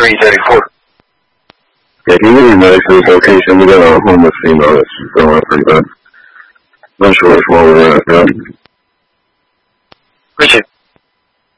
334. Yeah, can you give me Madison's location? We got a homeless female that's going pretty bad. Not sure which one we're at, yeah. Appreciate it.